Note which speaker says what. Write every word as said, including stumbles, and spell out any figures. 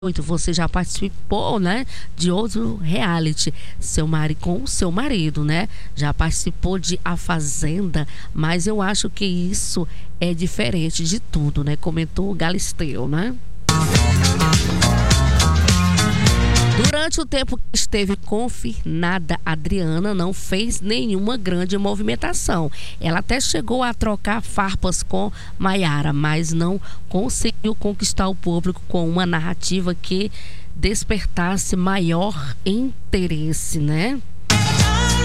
Speaker 1: Você já participou, né, de outro reality, seu marido com o seu marido, né? Já participou de A Fazenda, mas eu acho que isso é diferente de tudo, né? Comentou o Galisteu, né? Durante o tempo que esteve confinada, Adriana não fez nenhuma grande movimentação. Ela até chegou a trocar farpas com Maiara, mas não conseguiu conquistar o público com uma narrativa que despertasse maior interesse, né?